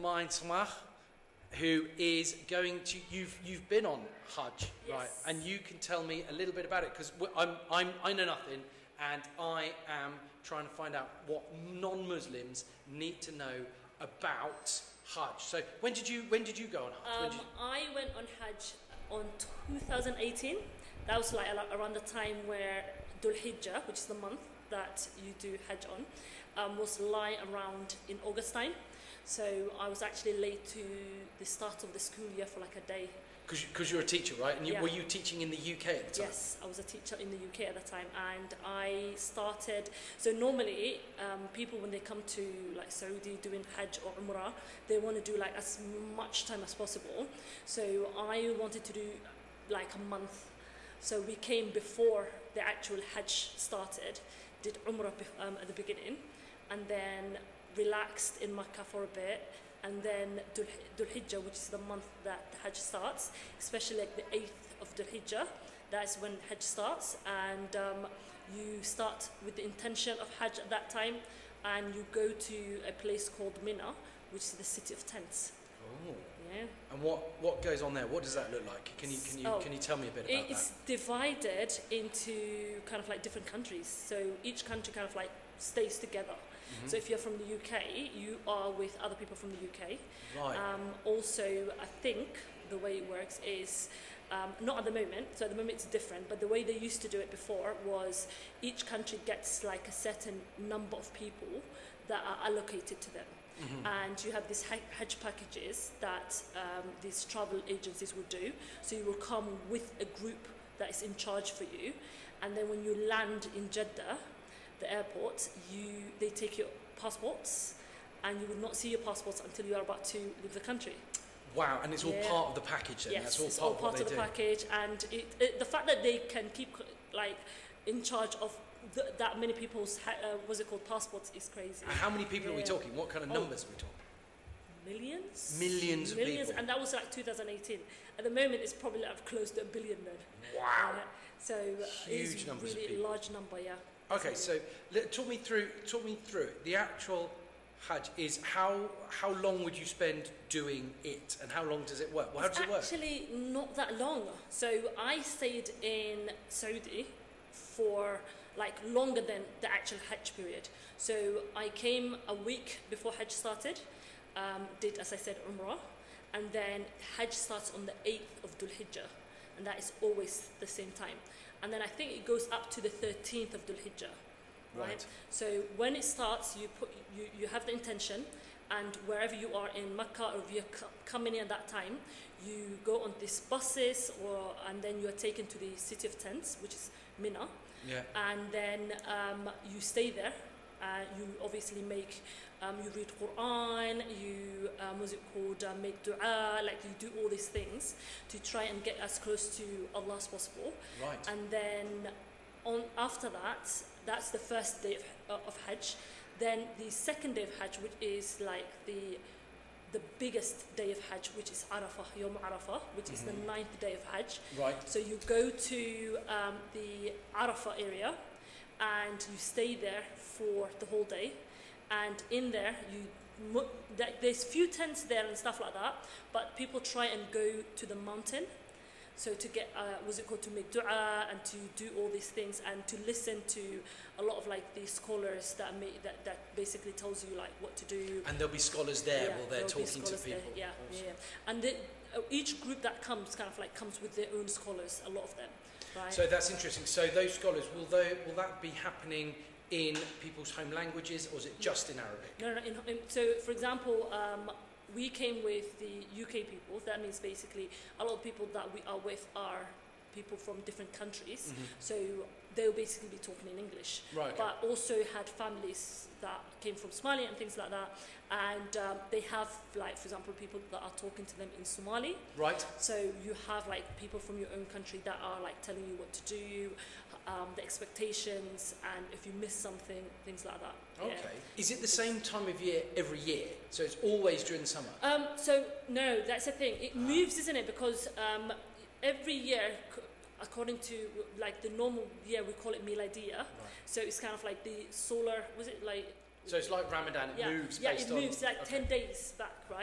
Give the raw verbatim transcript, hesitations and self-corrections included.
mine, Samah, who is going to. You've you've been on Hajj, Yes. right? And you can tell me a little bit about it because I'm I'm I know nothing, and I am trying to find out what non-Muslims need to know about Hajj. So when did you when did you go on Hajj? When Um, did you- I went on Hajj on two thousand eighteen. That was like a- around the time where Dhul Hijjah, which is the month that you do Hajj on, um, was lying around in August time. So I was actually late to the start of the school year for like a day. Because you're a teacher, right? And you, Yeah. were you teaching in the U K at the time? Yes, I was a teacher in the U K at the time, and I started. So normally, um, people when they come to like Saudi doing Hajj or Umrah, they want to do like as much time as possible. So I wanted to do like a month. So we came before the actual Hajj started, did Umrah bef- um, at the beginning, and then relaxed in Makkah for a bit. And then Dhul Dhul Hijjah, which is the month that the Hajj starts, especially like the eighth of Dhul Hijjah, that's when Hajj starts. And um, you start with the intention of Hajj at that time, and you go to a place called Mina, which is the city of tents. Oh. Yeah. And what, what goes on there? What does that look like? Can you can you Oh, can you tell me a bit about It's that? divided into kind of like different countries. So each country kind of like stays together. Mm-hmm. So if you're from the U K, you are with other people from the U K. Right. Um, also, I think the way it works is um, not at the moment. So at the moment it's different. But the way they used to do it before was each country gets like a certain number of people that are allocated to them. Mm-hmm. And you have these Hajj packages that um, these travel agencies will do. So you will come with a group that is in charge for you, and then when you land in Jeddah, the airport, you they take your passports, and you will not see your passports until you are about to leave the country. Wow, and it's all Yeah. part of the package then? Yes, That's all it's part all of part what of they the do. package, and it, it, the fact that they can keep like in charge of th- that many people's ha- uh, what's it called passports is crazy. How many people are we Yeah. talking? What kind of Oh. numbers are we talking? Millions? Millions of Millions, people. and that was like two thousand eighteen. At the moment, it's probably like close to a billion then. Wow. Uh, so uh, Huge it's numbers of really people. large number, yeah. Okay, so let, talk me through talk me through it. The actual Hajj is how how long would you spend doing it, and how long does it work? Well, how does it work? Actually, not that long. So I stayed in Saudi for like longer than the actual Hajj period. So I came a week before Hajj started, um, did as I said Umrah, and then Hajj starts on the eighth of Dhul Hijjah, and that is always the same time. And then I think it goes up to the thirteenth of Dhul Hijjah. Right. Right. So when it starts, you put you, you have the intention, and wherever you are in Mecca or if you're co- coming in at that time, you go on these buses, or and then you are taken to the city of tents, which is Mina, Yeah. and then um, you stay there. Uh, you obviously make, um, you read Quran, you um, what's it called, uh, make dua, like you do all these things to try and get as close to Allah as possible. Right. And then on after that, that's the first day of, uh, of Hajj. Then the second day of Hajj, which is like the the biggest day of Hajj, which is Arafah, Yom Arafah, which is the ninth day of Hajj. Right. So you go to um, the Arafah area, and you stay there for the whole day. And in there, you mo- th- there's few tents there and stuff like that, but people try and go to the mountain. So to get, uh, what's it called, to make dua and to do all these things and to listen to a lot of like these scholars that make, that, that basically tells you like what to do. And there'll be scholars there Yeah, while they're there'll be talking to scholars there. people. Yeah, Awesome. yeah, yeah. And the, uh, each group that comes kind of like comes with their own scholars, a lot of them, right? So that's interesting. So those scholars, will they, will that be happening in people's home languages, or is it just in Arabic? No, no, no. In, in, so, for example, um, we came with the U K people. That means basically a lot of people that we are with are people from different countries. Mm-hmm. So they'll basically be talking in English. Right, okay. But also had families that came from Somalia and things like that. And um, they have, like, for example, people that are talking to them in Somali. Right. So you have like people from your own country that are like telling you what to do, um, the expectations, and if you miss something, things like that. Yeah. Okay. Is it the same time of year every year? So it's always during the summer? Um, so no, that's the thing. It moves, isn't it? Because um, every year, c- according to like the normal year, we call it Miladiya. Right. So it's kind of like the solar. Was it like? So it's like Ramadan, it Yeah, moves yeah, based it moves on... like okay. ten days back, right?